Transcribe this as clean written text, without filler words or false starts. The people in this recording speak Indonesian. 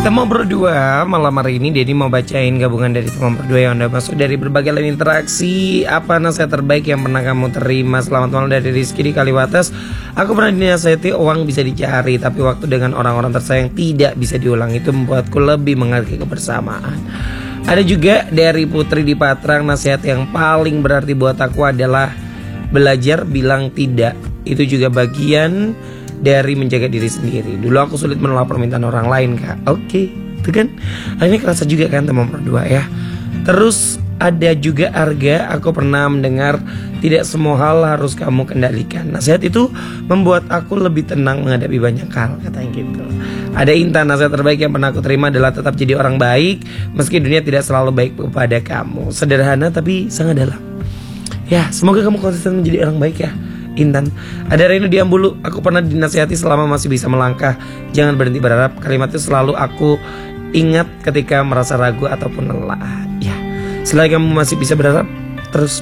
Teman berdua, malam hari ini Denny mau bacain gabungan dari teman berdua yang udah masuk dari berbagai lain interaksi. Apa nasihat terbaik yang pernah kamu terima? Selamat malam dari Rizky di Kaliwates. Aku pernah dinasihati uang bisa dicari, tapi waktu dengan orang-orang tersayang tidak bisa diulang. Itu membuatku lebih menghargai kebersamaan. Ada juga dari Putri di Patrang, nasihat yang paling berarti buat aku adalah belajar bilang tidak. Itu juga bagian dari menjaga diri sendiri. Dulu aku sulit menolak permintaan orang lain, Kak. Oke, itu kan akhirnya kerasa juga kan teman berdua ya. Terus ada juga Arga, aku pernah mendengar tidak semua hal harus kamu kendalikan. Nasihat itu membuat aku lebih tenang menghadapi banyak hal, katanya gitu. Ada Intan, nasihat terbaik yang pernah aku terima adalah tetap jadi orang baik meski dunia tidak selalu baik kepada kamu. Sederhana tapi sangat dalam. Ya, semoga kamu konsisten menjadi orang baik ya, Intan. Ada Reno di Ambulu, aku pernah dinasihati selama masih bisa melangkah jangan berhenti berharap. Kalimat itu selalu aku ingat ketika merasa ragu ataupun lelah. Ya, selagi kamu masih bisa berharap, terus